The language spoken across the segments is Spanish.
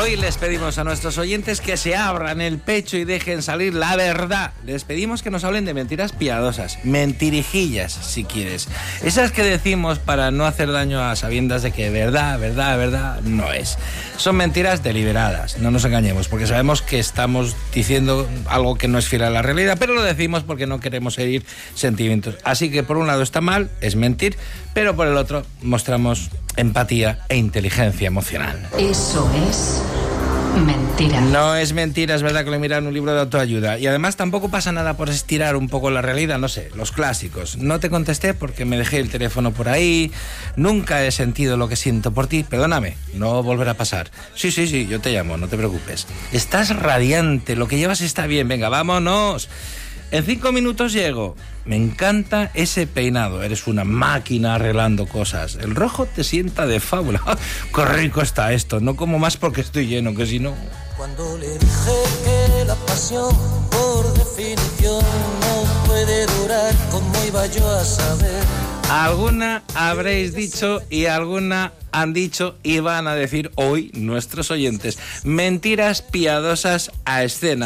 Hoy les pedimos a nuestros oyentes que se abran el pecho y dejen salir la verdad. Les pedimos que nos hablen de mentiras piadosas, mentirijillas, si quieres. Esas que decimos para no hacer daño a sabiendas de que verdad no es. Son mentiras deliberadas, no nos engañemos, porque sabemos que estamos diciendo algo que no es fiel a la realidad, pero lo decimos porque no queremos herir sentimientos. Así que por un lado está mal, es mentir, pero por el otro mostramos empatía e inteligencia emocional. Eso es mentira. No es mentira, es verdad que lo he mirado en un libro de autoayuda. Y además tampoco pasa nada por estirar un poco la realidad, no sé, los clásicos. No te contesté porque me dejé el teléfono por ahí, nunca he sentido lo que siento por ti, perdóname, no volverá a pasar. Sí, yo te llamo, no te preocupes. Estás radiante, lo que llevas está bien, venga, vámonos. En 5 minutos llego. Me encanta ese peinado. Eres una máquina arreglando cosas. El rojo te sienta de fábula. ¡Qué rico está esto! No como más porque estoy lleno, que si no... Cuando le dije que la pasión, por definición, no puede durar, ¿cómo iba yo a saber? Alguna habréis dicho y alguna han dicho y van a decir hoy nuestros oyentes. Mentiras piadosas a escena.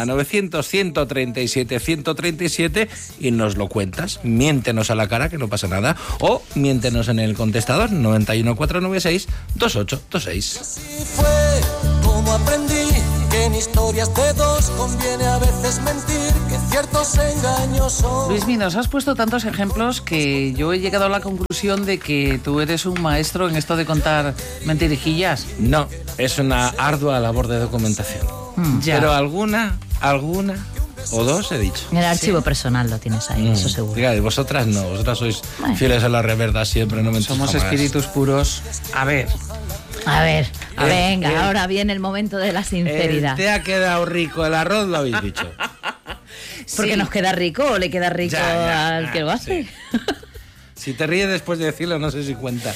900-137-137 y nos lo cuentas. Miéntenos a la cara, que no pasa nada. O miéntenos en el contestador 91496-2826. Así fue como aprendí que en historias de dos conviene a veces mentir, que ciertos engaños son... Luismi, nos has puesto tantos ejemplos que yo he llegado a la conclusión de que tú eres un maestro en esto de contar mentirijillas. No, es una ardua labor de documentación. Pero alguna o dos he dicho. En el archivo personal lo tienes ahí, eso seguro. Fíjate, vosotras no, vosotras sois fieles a la verdad siempre, no mentís Somos jamás. espíritus puros. A ver, venga, ahora viene el momento de la sinceridad. ¿Te ha quedado rico el arroz? Lo habéis dicho. ¿Porque nos queda rico o le queda rico al que lo hace? Sí. Si te ríes después de decirlo, no sé si cuenta.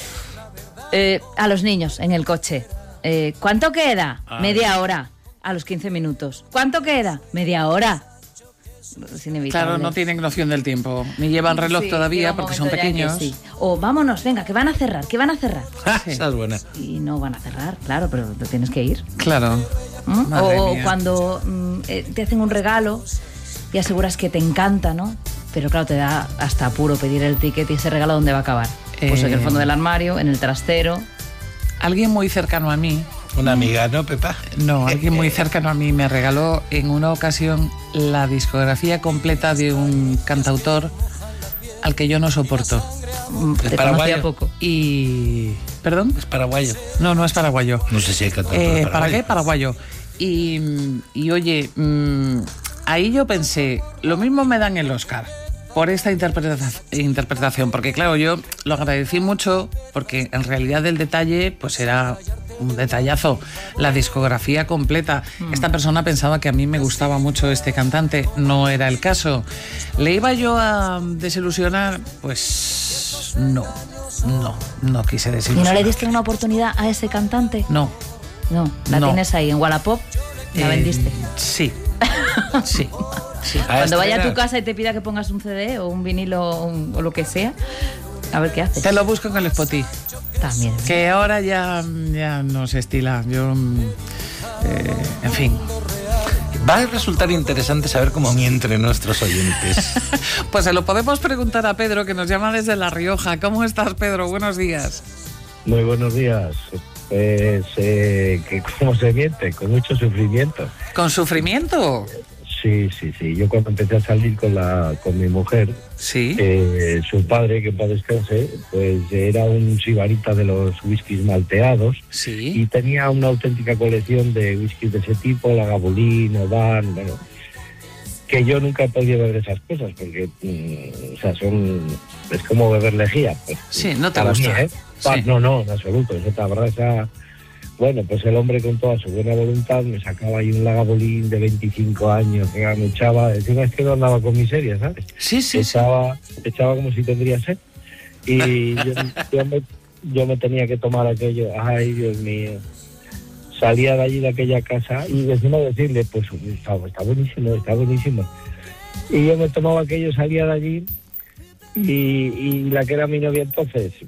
A los niños en el coche. ¿Cuánto queda? Media hora. A los 15 minutos. ¿Cuánto queda? Media hora. Es inevitable. claro, no tienen noción del tiempo. Ni llevan reloj todavía porque son pequeños. Sí. O vámonos, venga, que van a cerrar. Esa es buena. Y no van a cerrar, claro, pero te tienes que ir. Claro. Madre O mía. cuando te hacen un regalo y aseguras que te encanta, ¿no? Pero claro, te da hasta apuro pedir el ticket y ese regalo ¿dónde va a acabar? Pues en el fondo del armario, en el trastero. Alguien muy cercano a mí, Una amiga, ¿no, Pepa? no, alguien muy cercano a mí me regaló en una ocasión la discografía completa de un cantautor al que yo no soporto. ¿Es Te paraguayo? conocía poco. Y... ¿Perdón? Es paraguayo. No es paraguayo. No sé si hay cantante ¿Para qué? Paraguayo. Y oye, ahí yo pensé, lo mismo me dan el Oscar por esta interpretación, porque claro, yo lo agradecí mucho porque en realidad el detalle pues era un detallazo, la discografía completa. Esta persona pensaba que a mí me gustaba mucho este cantante, no era el caso. ¿Le iba yo a desilusionar? Pues no quise ¿Y desilusionar. no le diste una oportunidad a ese cantante? No. No, la No. tienes ahí en Wallapop, la vendiste. Sí. Cuando vaya a tu casa y te pida que pongas un CD o un vinilo o lo que sea, a ver qué haces. Te lo busco en el Spotify. También. Que ahora ya no se estila. Yo, en fin. Va a resultar interesante saber cómo mienten nuestros oyentes. Pues se lo podemos preguntar a Pedro, que nos llama desde La Rioja. ¿Cómo estás, Pedro? Buenos días. Muy buenos días. Que cómo se miente, con mucho sufrimiento. ¿Con sufrimiento? Sí. Yo cuando empecé a salir con mi mujer, Sí. su padre, que en paz descanse, pues era un sibarita de los whiskies malteados Sí. y tenía una auténtica colección de whiskies de ese tipo, la Gabulín, Oban, bueno, que yo nunca he podido beber esas cosas porque, o sea, es como beber lejía. Pues, Sí, no te para gusta. mí, ¿eh? Sí. No, en absoluto. Esa verdad, bueno, pues el hombre con toda su buena voluntad me sacaba ahí un Lagavulin de 25 años, que me echaba, encima es que no andaba con miseria, ¿sabes? Sí. Echaba como si tendría sed. Y yo me tenía que tomar aquello, ay Dios mío. Salía de allí de aquella casa y encima decirle, pues está buenísimo. Y yo me tomaba aquello, salía de allí y la que era mi novia entonces,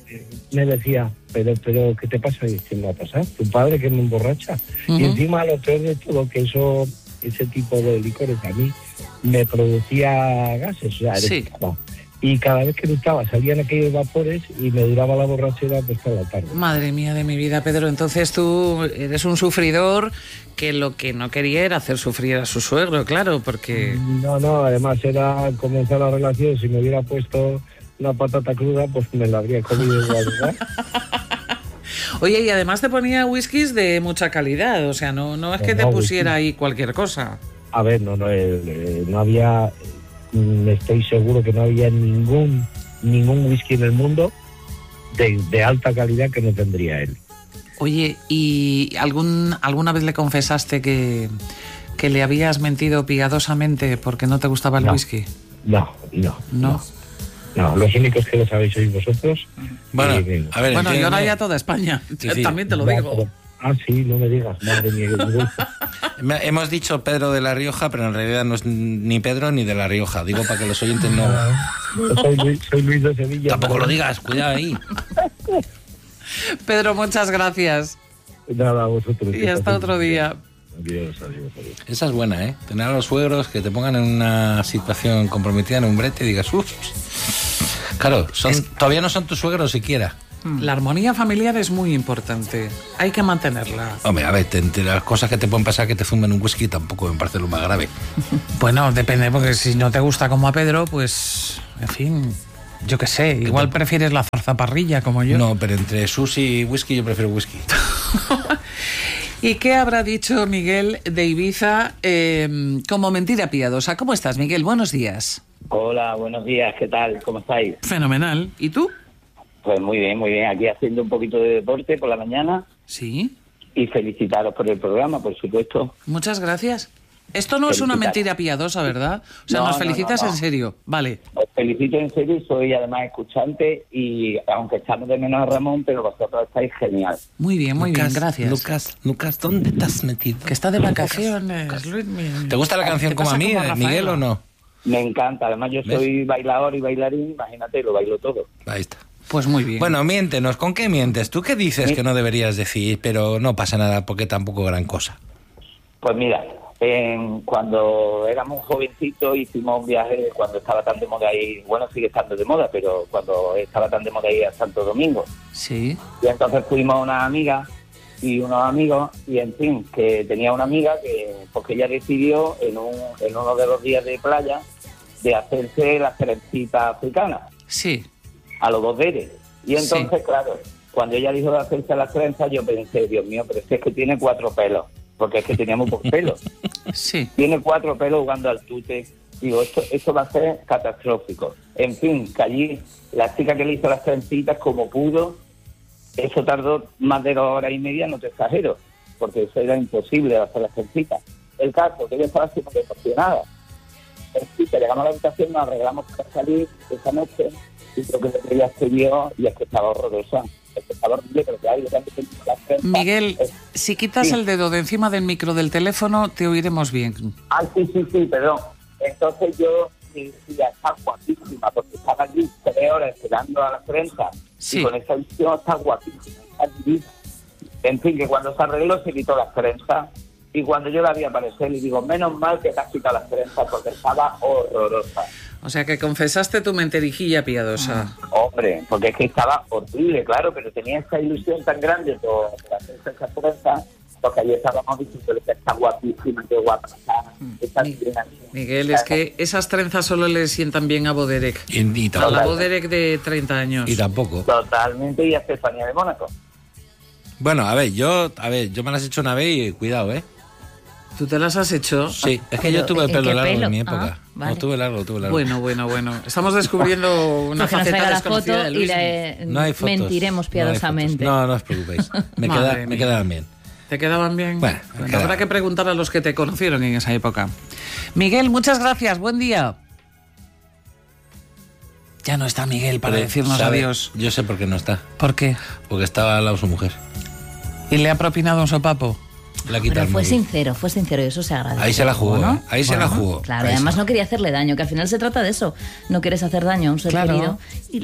me decía, pero ¿qué te pasa? Y dice, me va a pasar, tu padre que me emborracha. Y encima lo peor de todo, que ese tipo de licores a mí me producía gases, o sea, eructaba. Y cada vez que eructaba salían aquellos vapores y me duraba la borrachera pues toda la tarde. Madre mía de mi vida, Pedro, entonces tú eres un sufridor que lo que no quería era hacer sufrir a su suegro, claro, porque... No, además era comenzar la relación, si me hubiera puesto una patata cruda, pues me la habría comido igual, ¿verdad? Oye, y además te ponía whiskies de mucha calidad, o sea, no es que te pusiera ahí cualquier cosa. A ver, no había, estoy seguro que no había ningún whisky en el mundo de alta calidad que no tendría él. Oye, ¿y alguna vez le confesaste que le habías mentido piadosamente porque no te gustaba el whisky? No. No, los únicos que lo sabéis sois vosotros. Bueno, a ver, y ahora ya toda España, también te lo digo. Sí, no me digas, madre mía. Hemos dicho Pedro de La Rioja, pero en realidad no es ni Pedro ni de La Rioja. Digo para que los oyentes no... Soy Luis de Sevilla. Tampoco lo digas, cuidado ahí. Pedro, muchas gracias. Nada, a vosotros. Y hasta otro día. Adiós. Esa es buena, ¿eh? Tener a los suegros que te pongan en una situación comprometida en un brete y digas, uff. Claro, todavía no son tus suegros siquiera. La armonía familiar es muy importante. Hay que mantenerla. Hombre, a ver, entre las cosas que te pueden pasar que te zumben un whisky tampoco me parece lo más grave. Bueno, depende, porque si no te gusta como a Pedro, pues, en fin, yo qué sé, igual prefieres la zarzaparrilla como yo. No, pero entre sushi y whisky yo prefiero whisky. ¿Y qué habrá dicho Miguel de Ibiza como mentira piadosa? ¿Cómo estás, Miguel? Buenos días. Hola, buenos días, ¿qué tal? ¿Cómo estáis? Fenomenal. ¿Y tú? Pues muy bien, aquí haciendo un poquito de deporte por la mañana. Sí. Y felicitaros por el programa, por supuesto. Muchas gracias. Esto no es una mentira piadosa, ¿verdad? O sea, nos felicitas en serio, vale. Os felicito en serio y soy además escuchante y aunque estamos de menos a Ramón, pero vosotros estáis genial. Muy bien, gracias. Lucas, ¿dónde te has metido? Que está de vacaciones, Luis. ¿Te gusta la canción como a mí, Miguel, o no? Me encanta, además yo soy bailador y bailarín, imagínate, lo bailo todo. Ahí está. Pues muy bien. Bueno, miéntenos, ¿con qué mientes? ¿Tú qué dices que no deberías decir, pero no pasa nada porque tampoco gran cosa? Pues mira, cuando éramos jovencitos hicimos un viaje cuando estaba tan de moda ir, bueno, sigue estando de moda, pero cuando estaba tan de moda ir a Santo Domingo. Sí. Y entonces fuimos unas amigas y unos amigos, y en fin, que tenía una amiga que, porque ella decidió en uno de los días de playa de hacerse las trencitas africanas. Sí. A los 2 dedos. Y entonces, claro, cuando ella dijo de hacerse las trenzas, yo pensé, Dios mío, pero es que tiene 4 pelos, porque es que teníamos pocos pelos. Sí. Tiene 4 pelos jugando al tute. Digo, esto va a ser catastrófico. En fin, que allí la chica que le hizo las trencitas como pudo, eso tardó más de 2 horas y media, no te exagero, porque eso era imposible hacer las trencitas. El caso, que ella estaba súper emocionada. Sí, que llegamos a la habitación, nos arreglamos para salir esa noche, y creo que ella se vio y es que estaba horrorosa. Estaba horrible, pero que hay Miguel, si quitas el dedo de encima del micro del teléfono, te oiremos bien. Sí, perdón. Entonces yo decía, está guapísima, porque estaba allí 3 horas esperando a las trenzas. Sí. Y con esa visión está guapísima, está divina. En fin, que cuando se arregló se quitó las trenzas. Y cuando yo la vi aparecer, le digo, menos mal que te has quitado las trenzas, porque estaba horrorosa. O sea, que confesaste tu mentirijilla piadosa. Hombre, porque es que estaba horrible, claro, pero tenía esa ilusión tan grande por hacerse esa trenzas, porque allí estábamos diciendo que está guapísima, qué guapa está. Miguel, es que esas trenzas solo le sientan bien a Boderek. A la Boderek de 30 años. Y tampoco. Totalmente, y a Estefanía de Mónaco. Bueno, a ver, yo me las he hecho una vez y cuidado, ¿eh? ¿Tú te las has hecho? Sí, es que yo tuve el pelo largo en mi época. Vale. No, tuve largo. Bueno. Estamos descubriendo una faceta desconocida de Luis. No hay fotos. Mentiremos piadosamente. No os preocupéis. Me quedaban bien. ¿Te quedaban bien? Bueno, habrá que preguntar a los que te conocieron en esa época. Miguel, muchas gracias. Buen día. Ya no está Miguel para decirnos adiós. Yo sé por qué no está. ¿Por qué? Porque estaba al lado de su mujer. ¿Y le ha propinado un sopapo? La quita Pero el fue móvil. sincero y eso se agradece. Ahí se la jugó, ¿no? ¿eh? Ahí se la jugó. Claro, Ahí además se la no quería hacerle daño, que al final se trata de eso. No quieres hacer daño a un ser Claro. querido y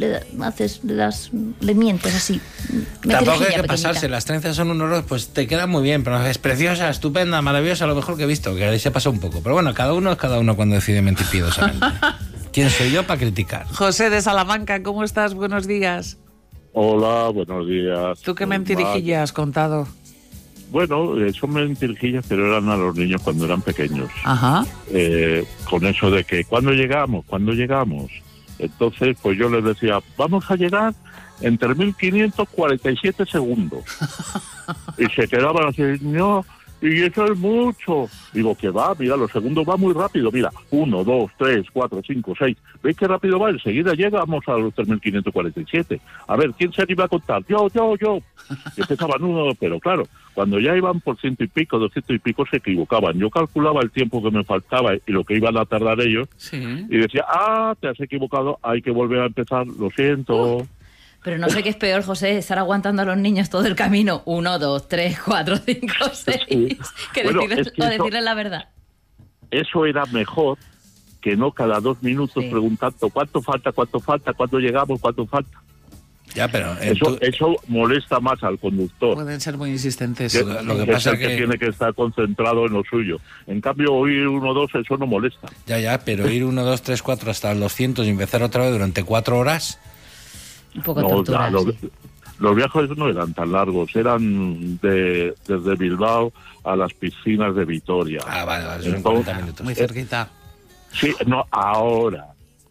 le mientes así. Tampoco hay que pasarse, las trenzas son un horror, pues te quedan muy bien, pero es preciosa, estupenda, maravillosa, lo mejor que he visto, que ahí se pasa un poco. Pero bueno, cada uno es cada uno cuando decide mentir piadosamente. ¿Quién soy yo para criticar? José de Salamanca, ¿cómo estás? Buenos días. Hola, buenos días. ¿Tú qué mentirijillas has contado? Bueno, son mentirijillas, pero eran a los niños cuando eran pequeños. Ajá. Con eso de que, ¿cuándo llegamos? Entonces, pues yo les decía, vamos a llegar en 3.547 segundos. Y se quedaban así, no, y eso es mucho. Digo, que va, mira, los segundos van muy rápido. Mira, 1, 2, 3, 4, 5, 6. ¿Veis qué rápido va? Enseguida llegamos a los 3.547. A ver, ¿quién se anima a contar? Yo. Y empezaban uno, pero claro, cuando ya iban por 100 y pico, 200 y pico, se equivocaban. Yo calculaba el tiempo que me faltaba y lo que iban a tardar ellos. Sí. Y decía, te has equivocado, hay que volver a empezar, lo siento. Pero no sé qué es peor, José, estar aguantando a los niños todo el camino. 1, 2, 3, 4, 5, 6. Sí. Que Bueno, decirles, es que o eso- decirles la verdad. Eso era mejor que no cada 2 minutos Sí. preguntando cuánto falta, cuándo llegamos, cuánto falta. Ya, pero Eso molesta más al conductor. Pueden ser muy insistentes. Que, lo que que pasa es el que- tiene que estar concentrado en lo suyo. En cambio, oír 1, 2, eso no molesta. Ya, pero ir 1, 2, 3, 4 hasta los 200 y empezar otra vez durante 4 horas. Un poco No, tortura. ya, Sí. los viajes no eran tan largos, eran desde Bilbao a las piscinas de Vitoria. Vale, son Entonces, 40 minutos. Muy cerquita. Sí, no, ahora.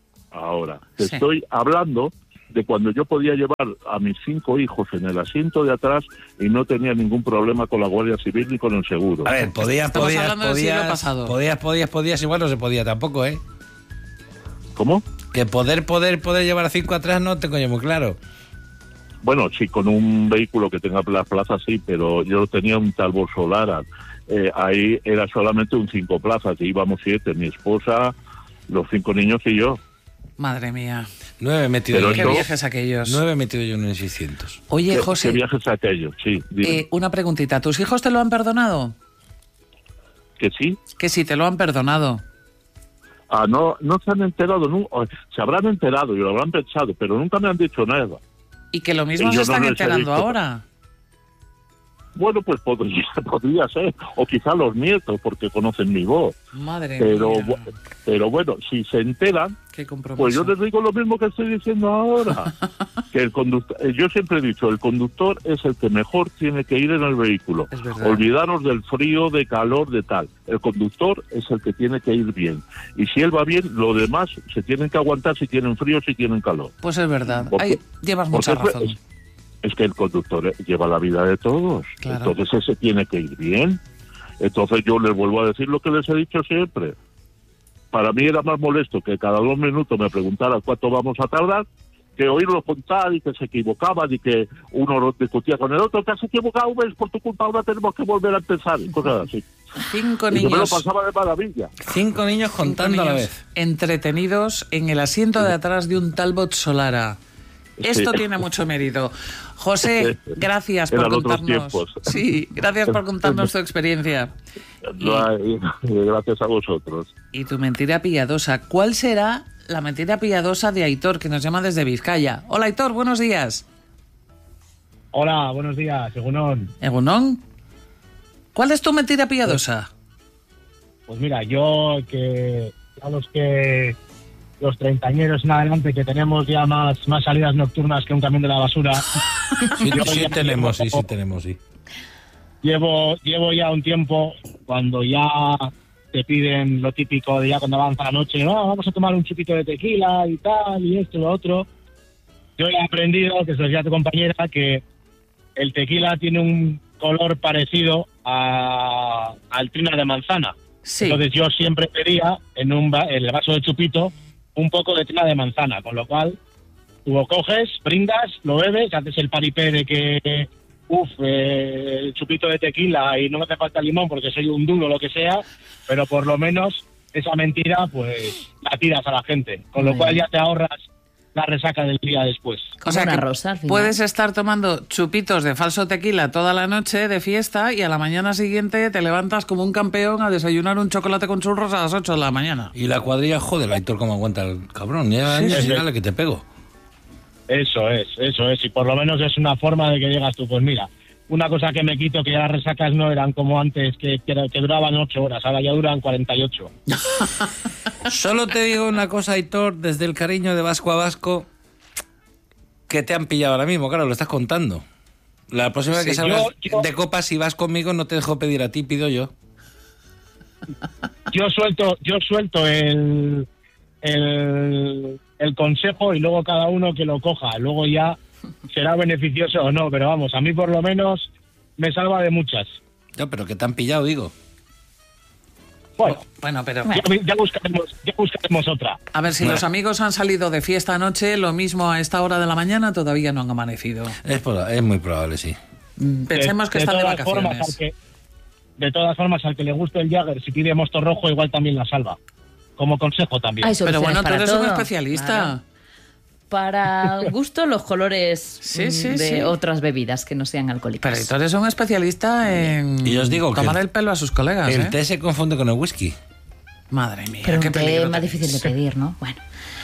Te Sí. estoy hablando de cuando yo podía llevar a mis 5 hijos en el asiento de atrás y no tenía ningún problema con la Guardia Civil ni con el seguro. A ver, Estamos hablando del siglo pasado. podías, igual no se podía tampoco, ¿eh? ¿Cómo? Que poder llevar a 5 atrás no tengo yo muy claro. Bueno, sí, con un vehículo que tenga la plaza sí, pero yo tenía un Talbot Solara. Ahí era solamente un 5 plazas y íbamos 7, mi esposa, los 5 niños y yo. Madre mía. 9 he metido Pero yo. Qué eso- viajes aquellos. 9 he metido yo en el 600. Oye, ¿Qué José, viajes aquellos? Sí, dime. una preguntita. ¿Tus hijos te lo han perdonado? ¿Que sí? Que sí, te lo han perdonado. No se han enterado, se habrán enterado y lo habrán pensado, pero nunca me han dicho nada. Y que lo mismo Y se yo están no les he enterando visto. ahora. Bueno, pues podría ser, o quizá los nietos, porque conocen mi voz. Madre Pero, mía. pero bueno, si se enteran, Qué compromiso. pues yo les digo lo mismo que estoy diciendo ahora. Que el conductor, yo siempre he dicho, el conductor es el que mejor tiene que ir en el vehículo. Es verdad. Olvidaros del frío, de calor, de tal. El conductor es el que tiene que ir bien. Y si él va bien, lo demás se tienen que aguantar si tienen frío, si tienen calor. Pues es verdad. Porque- Ay, llevas mucha Porque razón. es que el conductor lleva la vida de todos. Claro. Entonces ese tiene que ir bien. Entonces yo les vuelvo a decir lo que les he dicho siempre. Para mí era más molesto que cada 2 minutos me preguntaran cuánto vamos a tardar, que oírlo contar y que se equivocaban y que uno discutía con el otro, te has equivocado, ves, por tu culpa ahora tenemos que volver a empezar, y cosas así. 5 Y yo me lo niños. pasaba de maravilla. 5 niños contando a la niños vez. entretenidos en el asiento de atrás de un Talbot Solara. Esto Sí. tiene mucho mérito. José, gracias por Eran otros contarnos. tiempos. Sí, gracias por contarnos tu experiencia. Gracias a vosotros. Y tu mentira piadosa. ¿Cuál será la mentira piadosa de Aitor, que nos llama desde Vizcaya? Hola, Aitor, buenos días. Hola, buenos días, Egunon. ¿Egunon? ¿Cuál es tu mentira piadosa? Pues mira, yo que a los treintañeros en adelante que tenemos ya más salidas nocturnas que un camión de la basura, Sí, Yo sí ya tenemos, llevo- sí tenemos, sí. llevo ya un tiempo cuando ya te piden lo típico de ya cuando avanza la noche, no, vamos a tomar un chupito de tequila y tal, y esto y lo otro. Yo he aprendido, que se lo decía a tu compañera, que el tequila tiene un color parecido al trina de manzana. Sí. Entonces yo siempre pedía en el vaso de chupito un poco de trina de manzana, con lo cual tú lo coges, brindas, lo bebes, haces el paripé de que el chupito de tequila y no me hace falta limón porque soy un duro, lo que sea, pero por lo menos esa mentira pues la tiras a la gente, con lo Muy cual bien. ya te ahorras la resaca del día después. Como una rosa, al final. Puedes estar tomando chupitos de falso tequila toda la noche de fiesta y a la mañana siguiente te levantas como un campeón a desayunar un chocolate con churros a las 8 de la mañana. Y la cuadrilla, joder, Aitor, cómo aguanta el cabrón. Ya años y dale que te pego. Eso es. Y por lo menos es una forma de que digas tú, pues mira, una cosa que me quito, que ya las resacas no eran como antes, que duraban 8 horas, ahora ya duran 48. Solo te digo una cosa, Aitor, desde el cariño de vasco a vasco, que te han pillado ahora mismo, claro, lo estás contando. La próxima vez que salgas de copas, si vas conmigo, no te dejo pedir a ti, pido yo. Yo suelto el consejo y luego cada uno que lo coja. Luego ya será beneficioso o no, pero vamos, a mí por lo menos me salva de muchas. No, pero que te han pillado, digo. Bueno, pero ya buscaremos otra. A ver, si los amigos han salido de fiesta anoche, lo mismo a esta hora de la mañana todavía no han amanecido. Es muy probable, sí. Pensemos que están de vacaciones. De todas formas, al que le guste el Jagger, si pide mosto rojo, igual también la salva. Como consejo también. Pero bueno, tú eres un especialista. Claro. Para gusto, los colores de otras bebidas que no sean alcohólicas. Pero tú eres un especialista en y os digo tomar el pelo a sus colegas. El té se confunde con el whisky. Madre mía, pero qué peligro. Es más difícil de pedir, ¿no? Bueno.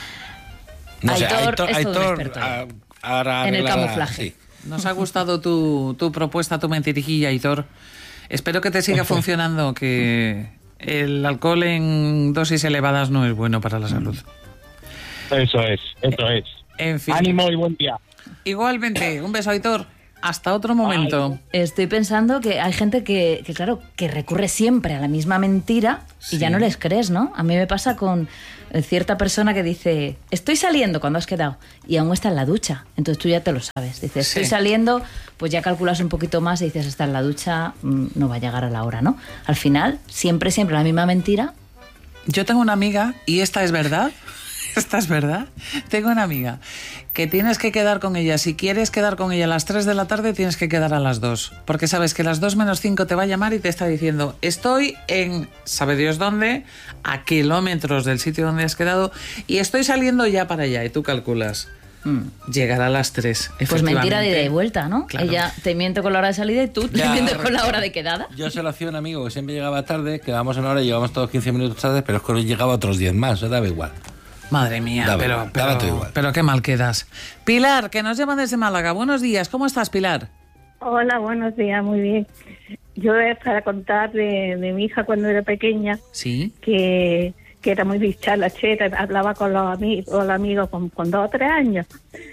No sé, Aitor en el camuflaje. Sí. Nos ha gustado tu propuesta, tu mentirijilla, Aitor. Espero que te siga funcionando, que el alcohol en dosis elevadas no es bueno para la salud. Eso es. En fin. Ánimo y buen día. Igualmente, un beso, Aitor. Hasta otro momento. Estoy pensando que hay gente que recurre siempre a la misma mentira y ya no les crees, ¿no? A mí me pasa con cierta persona que dice, estoy saliendo cuando has quedado y aún está en la ducha. Entonces tú ya te lo sabes. Dices, estoy saliendo, pues ya calculas un poquito más y dices, está en la ducha, no va a llegar a la hora, ¿no? Al final, siempre la misma mentira. Yo tengo una amiga, y esta es verdad. Esta es verdad. Tengo una amiga que tienes que quedar con ella. Si quieres quedar con ella a las 3 de la tarde, tienes que quedar a las 2. Porque sabes que a las 2 menos 5 te va a llamar y te está diciendo, estoy en, sabe Dios dónde, a kilómetros del sitio donde has quedado, y estoy saliendo ya para allá. Y tú calculas, llegará a las 3. Pues mentira de ida y vuelta, ¿no? Claro. Ella te miente con la hora de salida y tú te mientes con la hora de quedada. Yo se lo hacía a un amigo que siempre llegaba tarde, quedábamos en hora y llegábamos todos 15 minutos tarde, pero es que hoy llegaba otros 10 más, eso daba igual. Madre mía, pero qué mal quedas. Pilar, que nos llama desde Málaga. Buenos días, ¿cómo estás, Pilar? Hola, buenos días, muy bien. Yo es para contar de mi hija cuando era pequeña, sí, que era muy dicharachera, hablaba con los amigos con 2 o 3 años.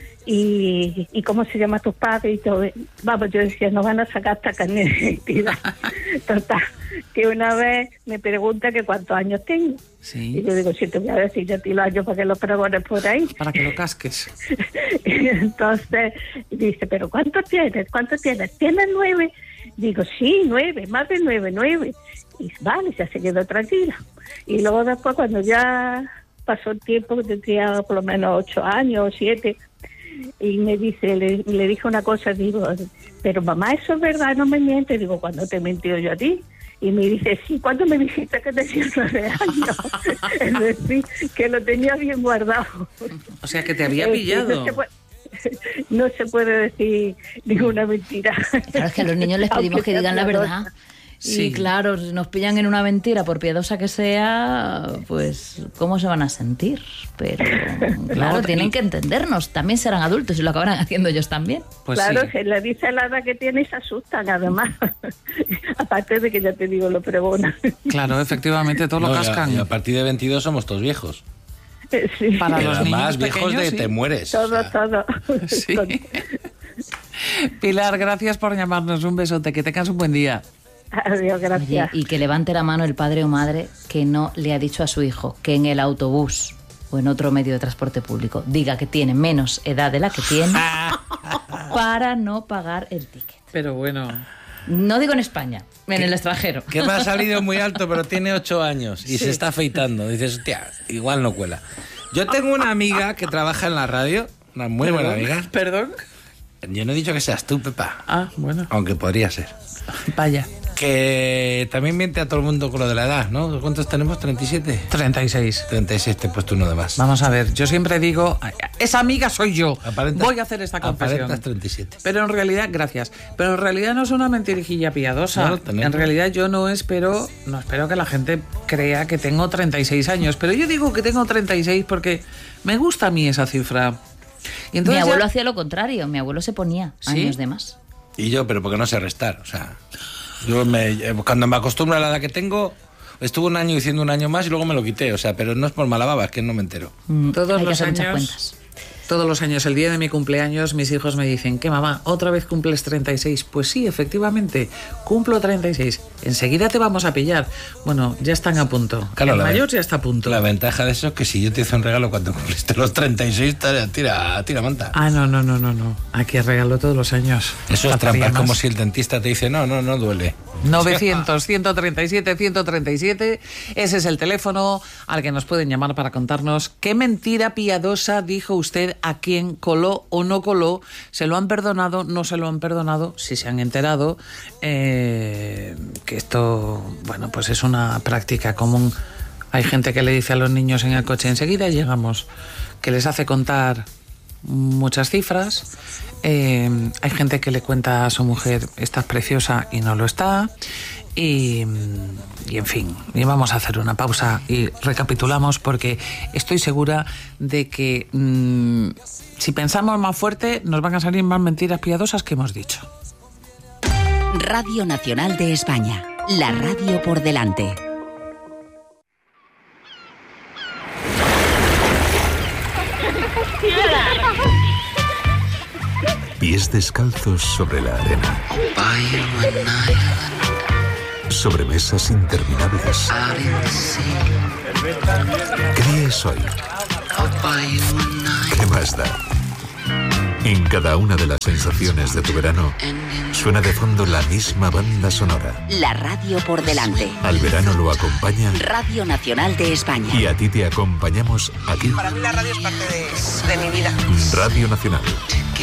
Y cómo se llama tus padres y todo. Vamos, yo decía, no van a sacar esta carne de identidad. Total, que una vez me pregunta que cuántos años tengo. Sí. Y yo digo, si te voy a decir yo a ti los años para que los pregones por ahí. Para que lo casques. Y entonces dice, pero ¿cuántos tienes? ¿Tienes 9? Digo, sí, 9, más de 9. Y vale, ya se quedó tranquila. Y luego después, cuando ya pasó el tiempo, que tendría por lo menos 8 años o 7, y me dice, le dije una cosa, digo, pero mamá, eso es verdad, no me mientes. Digo, ¿cuándo te he mentido yo a ti? Y me dice, sí, ¿cuándo me dijiste que tenías 9 años? Es decir, que lo tenía bien guardado. O sea, que te había pillado. No se puede decir ninguna mentira. Claro, es que a los niños les pedimos que digan la verdad. Sí. Y claro, si nos pillan en una mentira, por piadosa que sea, pues ¿cómo se van a sentir? Pero claro, tienen que entendernos. También serán adultos y lo acabarán haciendo ellos también. Pues claro, se le dice la edad que tiene y se asustan, además. Aparte de que ya te digo, lo pregonan. Claro, efectivamente, todo lo cascan. Y a partir de 22 somos todos viejos. Sí. Para pero los además, niños viejos pequeños, de te mueres. Todo. Sí. Pilar, gracias por llamarnos. Un besote, que tengas un buen día. Adiós, gracias. Oye, y que levante la mano el padre o madre que no le ha dicho a su hijo que en el autobús o en otro medio de transporte público diga que tiene menos edad de la que tiene para no pagar el ticket. Pero bueno... No digo en España, en el extranjero. Que me ha salido muy alto, pero tiene 8 años y se está afeitando. Dices, hostia, igual no cuela. Yo tengo una amiga que trabaja en la radio, una muy buena amiga. ¿Perdón? Yo no he dicho que seas tú, Pepa. Ah, bueno. Aunque podría ser. Vaya. Que también miente a todo el mundo con lo de la edad, ¿no? ¿Cuántos tenemos? ¿37? 36. 36, te he puesto uno de más. Vamos a ver, yo siempre digo, esa amiga soy yo. Voy a hacer esta confesión. Aparentas 37. Pero en realidad, gracias. Pero en realidad no es una mentirijilla piadosa. No, en realidad yo no espero que la gente crea que tengo 36 años. Pero yo digo que tengo 36 porque me gusta a mí esa cifra. Y entonces mi abuelo hacía lo contrario. Mi abuelo se ponía años de más. Y yo, pero porque no sé restar, o sea... Yo cuando me acostumbro a la edad que tengo, estuve un año diciendo un año más y luego me lo quité, o sea, pero no es por mala baba, es que no me entero. Todos los años, el día de mi cumpleaños, mis hijos me dicen, ¿qué mamá? ¿Otra vez cumples 36? Pues sí, efectivamente, cumplo 36. Enseguida te vamos a pillar. Bueno, ya están a punto. Claro, el mayor ya está a punto. La ventaja de eso es que si yo te hice un regalo cuando cumpliste los 36, tira manta. Ah, no. Aquí regalo todos los años. Eso es trampa, es como si el dentista te dice, no duele. 900, 137, 137. Ese es el teléfono al que nos pueden llamar para contarnos qué mentira piadosa dijo usted, a quién coló o no coló, se lo han perdonado, no se lo han perdonado, si se han enterado, que esto, bueno, pues es una práctica común. Hay gente que le dice a los niños en el coche, enseguida llegamos, que les hace contar muchas cifras. Hay gente que le cuenta a su mujer, estás preciosa, y no lo está. Y en fin, y vamos a hacer una pausa y recapitulamos, porque estoy segura de que si pensamos más fuerte nos van a salir más mentiras piadosas que hemos dicho. Radio Nacional de España, la radio por delante. Pies descalzos sobre la arena. Sobremesas interminables. ¿Qué es hoy? ¿Qué más da? En cada una de las sensaciones de tu verano suena de fondo la misma banda sonora. La radio por delante. Al verano lo acompaña Radio Nacional de España. Y a ti te acompañamos aquí. Para mí la radio es parte de mi vida. Radio Nacional.